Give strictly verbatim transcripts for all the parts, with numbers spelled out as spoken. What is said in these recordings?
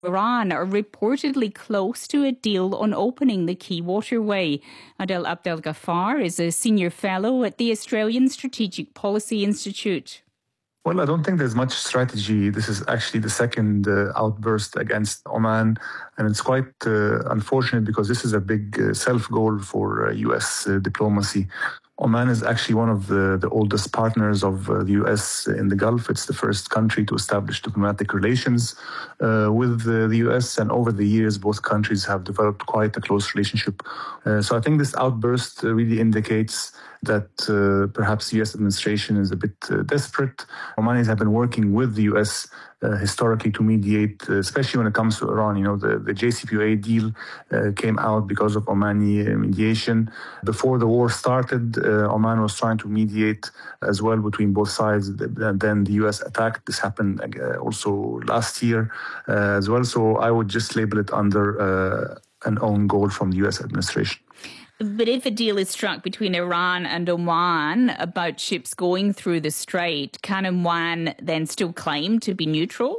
Iran are reportedly close to a deal on opening the key waterway. Adel Abdelgafar is a senior fellow at the Australian Strategic Policy Institute. Well, I don't think there's much strategy. This is actually the second uh, outburst against Oman, and it's quite uh, unfortunate because this is a big uh, self-goal for uh, U S uh, diplomacy. Oman is actually one of the, the oldest partners of uh, the U S in the Gulf. It's the first country to establish diplomatic relations uh, with uh, the U S, and over the years, both countries have developed quite a close relationship. Uh, so I think this outburst uh, really indicates that uh, perhaps the U S administration is a bit uh, desperate. Omanis have been working with the U S uh, historically to mediate, uh, especially when it comes to Iran. You know, the, the J C P O A deal uh, came out because of Omani uh, mediation. Before the war started, uh, Oman was trying to mediate as well between both sides, and then the U S attacked. This happened uh, also last year uh, as well. So I would just label it under uh, an own goal from the U S administration. But if a deal is struck between Iran and Oman about ships going through the strait, can Oman then still claim to be neutral?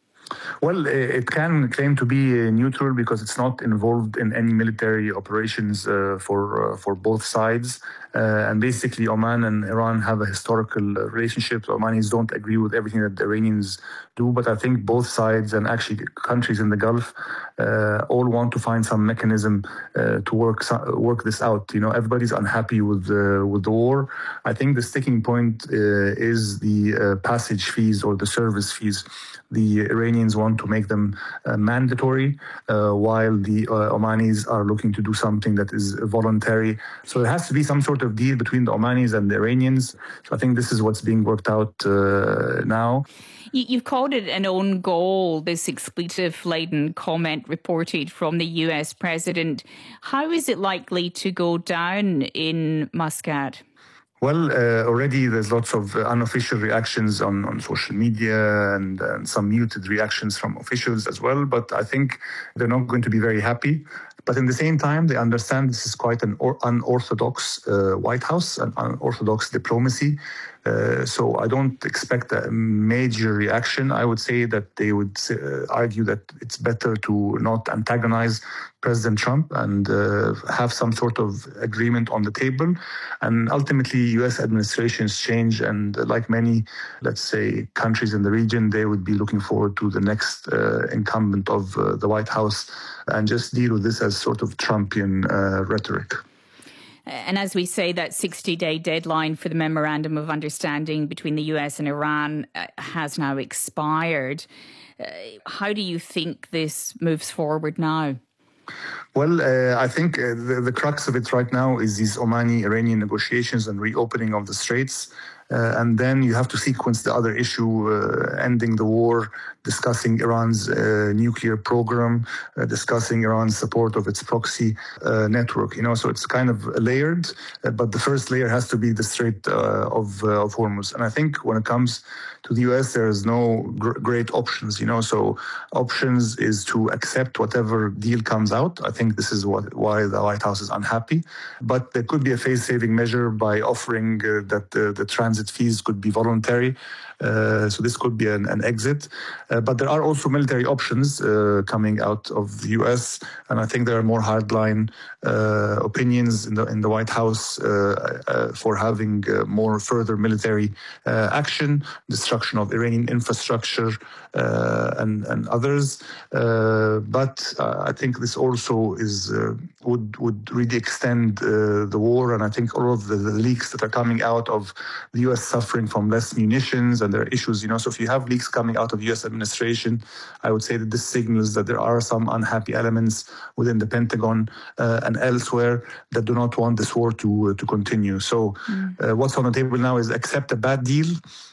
Well, it can claim to be neutral because it's not involved in any military operations uh, for uh, for both sides. Uh, and basically, Oman and Iran have a historical relationship. Omanis don't agree with everything that the Iranians do, but I think both sides and actually countries in the Gulf uh, all want to find some mechanism uh, to work work this out. You know, everybody's unhappy with the with the war. I think the sticking point uh, is the uh, passage fees or the service fees. The Iranians want to make them uh, mandatory, uh, while the uh, Omanis are looking to do something that is voluntary. So there has to be some sort of deal between the Omanis and the Iranians. So I think this is what's being worked out uh, now. You've called it an own goal, this expletive-laden comment reported from the U S president. How is it likely to go down in Muscat? Well, uh, already there's lots of uh, unofficial reactions on, on social media and, and some muted reactions from officials as well. But I think they're not going to be very happy. But in the same time, they understand this is quite an or, unorthodox uh, White House, an unorthodox diplomacy. Uh, so I don't expect a major reaction. I would say that they would uh, argue that it's better to not antagonize President Trump and uh, have some sort of agreement on the table. And ultimately, U S administrations change. And uh, like many, let's say, countries in the region, they would be looking forward to the next uh, incumbent of uh, the White House and just deal with this as sort of Trumpian uh, rhetoric. And as we say, that sixty-day deadline for the Memorandum of Understanding between the U S and Iran uh, has now expired. Uh, how do you think this moves forward now? Well, uh, I think uh, the, the crux of it right now is these Omani-Iranian negotiations and reopening of the straits. Uh, and then you have to sequence the other issue, uh, ending the war, discussing Iran's uh, nuclear program, uh, discussing Iran's support of its proxy uh, network. You know, so it's kind of layered, uh, but the first layer has to be the Strait uh, of, uh, of Hormuz. And I think when it comes to the U S, there's no gr- great options. You know, so options is to accept whatever deal comes out. I think this is what why the White House is unhappy. But there could be a face-saving measure by offering uh, that uh, the transit fees could be voluntary. Uh, so this could be an, an exit. Uh, but there are also military options uh, coming out of the U S, and I think there are more hardline uh, opinions in the in the White House uh, uh, for having uh, more further military uh, action, destruction of Iranian infrastructure uh, and and others. Uh, but uh, I think this also is uh, would would really extend uh, the war, and I think all of the, the leaks that are coming out of the U S suffering from less munitions and there are issues, you know, so if you have leaks coming out of U S administration, I would say that this signals that there are some unhappy elements within the Pentagon uh, and elsewhere that do not want this war to uh, to continue. So mm. uh, what's on the table now is accept a bad deal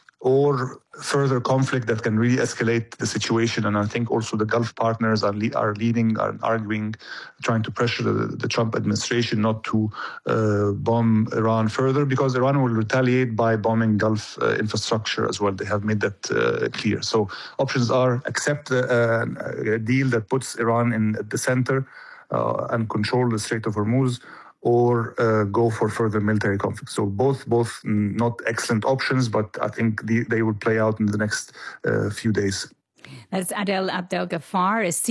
or further conflict that can really escalate the situation. And I think also the Gulf partners are le- are leading, are arguing, trying to pressure the, the Trump administration not to uh, bomb Iran further, because Iran will retaliate by bombing Gulf uh, infrastructure as well. They have made that uh, clear. So options are accept uh, a deal that puts Iran in the center uh, and control the Strait of Hormuz, or uh, go for further military conflict. So both both not excellent options, but I think the, they will play out in the next uh, few days. That's Adel Abdel Ghaffar, a